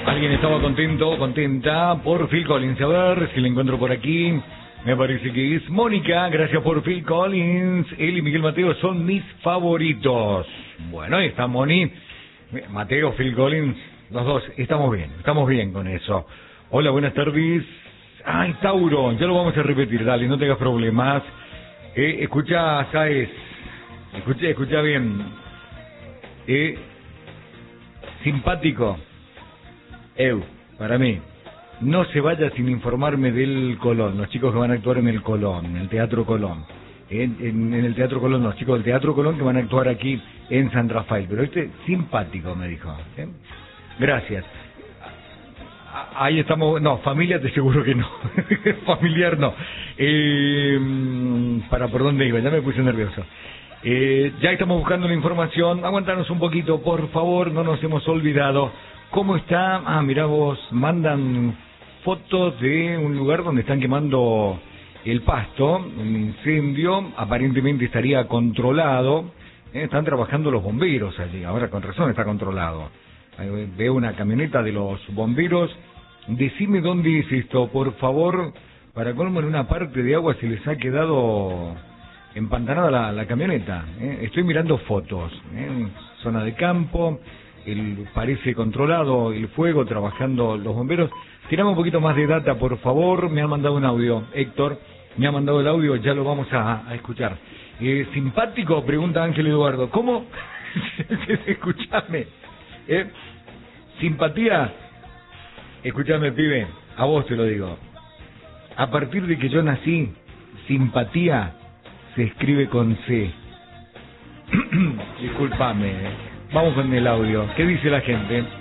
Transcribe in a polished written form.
Alguien estaba contento, contenta por Phil Collins. A ver si le encuentro por aquí. Me parece que es Mónica. Gracias por Phil Collins. Él y Miguel Mateo son mis favoritos. Bueno, ahí está Moni. Mateo, Phil Collins, los dos. Estamos bien con eso. Hola, buenas tardes. Ay, Tauro, ya lo vamos a repetir. Dale, no tengas problemas. Escucha, Saez. Escucha bien. Simpático. Para mí, no se vaya sin informarme del Colón, los chicos que van a actuar en el Colón, en el Teatro Colón. En el Teatro Colón, los chicos del Teatro Colón que van a actuar aquí en San Rafael. Pero simpático, me dijo. Gracias. Ahí estamos. No, familia te seguro que no. Familiar no. ¿Por dónde iba? Ya me puse nervioso. Ya estamos buscando la información. Aguantanos un poquito, por favor, no nos hemos olvidado. ¿Cómo está? Mirá vos, mandan fotos de un lugar donde están quemando el pasto, un incendio, aparentemente estaría controlado, están trabajando los bomberos allí, ahora con razón está controlado. Veo una camioneta de los bomberos. Decime dónde es esto, por favor. Para colmo, en una parte de agua se les ha quedado empantanada la camioneta. Estoy mirando fotos, zona de campo. Parece controlado el fuego, trabajando los bomberos. Tirame un poquito más de data, por favor. Me han mandado un audio, Héctor. Me ha mandado el audio, ya lo vamos a escuchar. ¿Simpático? Pregunta Ángel Eduardo. ¿Cómo? Escuchame. ¿Simpatía? Escuchame, pibe. A vos te lo digo. A partir de que yo nací, simpatía se escribe con C. Discúlpame. Vamos con el audio. ¿Qué dice la gente?